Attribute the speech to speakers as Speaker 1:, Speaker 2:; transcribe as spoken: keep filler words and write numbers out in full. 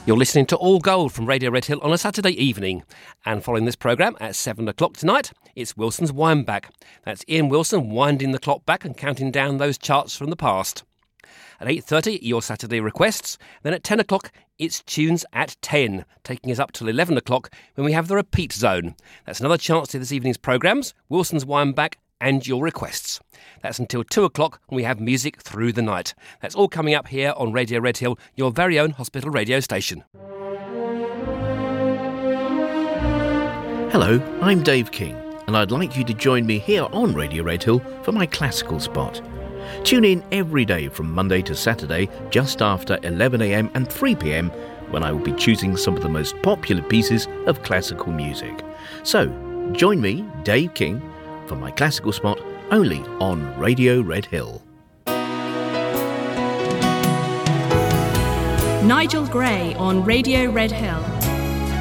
Speaker 1: You're listening to All Gold from Radio Red Hill on a Saturday evening. And following this programme at seven o'clock tonight, it's Wilson's Wind Back. That's Ian Wilson winding the clock back and counting down those charts from the past. At eight thirty, your Saturday requests. Then at ten o'clock, it's Tunes at ten, taking us up till eleven o'clock when we have the Repeat Zone. That's another chance to this evening's programmes, Wilson's Wind Back and your requests. That's until two o'clock when we have music through the night. That's all coming up here on Radio Red Hill, your very own hospital radio station.
Speaker 2: Hello, I'm Dave King, and I'd like you to join me here on Radio Red Hill for my classical spot. Tune in every day from Monday to Saturday, just after eleven a m and three p m, when I will be choosing some of the most popular pieces of classical music. So, join me, Dave King, for my classical spot only on Radio Red Hill.
Speaker 3: Nigel Gray on Radio Red Hill.